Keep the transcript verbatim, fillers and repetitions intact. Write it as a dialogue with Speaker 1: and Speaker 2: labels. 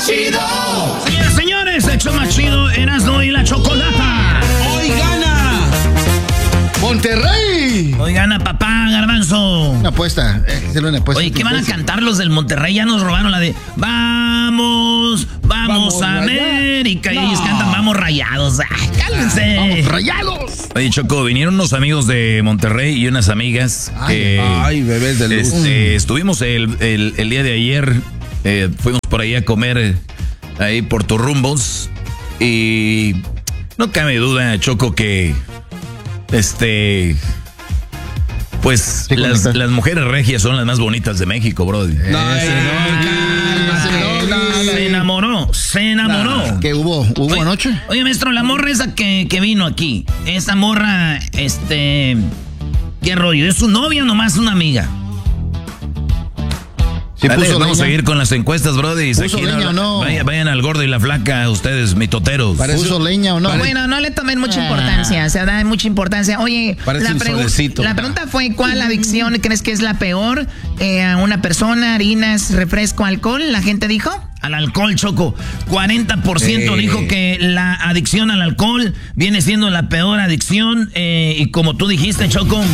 Speaker 1: Chido.
Speaker 2: Señoras, señores, el show más chido, Erasmo y la Chocolata.
Speaker 3: Hoy gana Monterrey.
Speaker 2: Hoy gana papá, Garbanzo.
Speaker 4: Una apuesta, eh, hacerle una apuesta.
Speaker 2: Oye, ¿qué van a cantar los del Monterrey? Ya nos robaron la de Vamos, vamos, vamos a América. No. Y ellos cantan Vamos Rayados. Ay, cálmense.
Speaker 4: Vamos Rayados.
Speaker 2: Oye, Choco, vinieron unos amigos de Monterrey y unas amigas.
Speaker 3: Ay,
Speaker 2: que,
Speaker 3: ay bebés de luz.
Speaker 2: Este, estuvimos el, el, el día de ayer, eh, fuimos por ahí a comer eh, ahí por Turrumbos. Y no cabe duda, Choco, que este... Pues sí, las, las mujeres regias son las más bonitas de México, bro. No,
Speaker 3: no, no,
Speaker 2: se enamoró, se enamoró.
Speaker 4: Nah, ¿qué hubo? ¿Hubo
Speaker 2: oye,
Speaker 4: anoche?
Speaker 2: Oye, maestro, la morra esa que, que vino aquí, esa morra, este... ¿qué rollo? ¿Es su novia o nomás una amiga? Sí, Dale, vamos leña. a seguir con las encuestas, brody.
Speaker 4: ¿Puso
Speaker 2: Aquí
Speaker 4: leña
Speaker 2: no,
Speaker 4: o no?
Speaker 2: Vayan, vayan al gordo y la flaca, ustedes, mitoteros.
Speaker 4: ¿Puso leña o no?
Speaker 5: Bueno, no le tomen mucha importancia, o sea, da mucha importancia. Oye, la, pregu la pregunta fue, ¿cuál adicción crees que es la peor? Eh, a una persona, harinas, refresco, alcohol, la gente dijo...
Speaker 2: Al alcohol, Choco. cuarenta por ciento eh. dijo que la adicción al alcohol viene siendo la peor adicción. Eh, y como tú dijiste, Choco...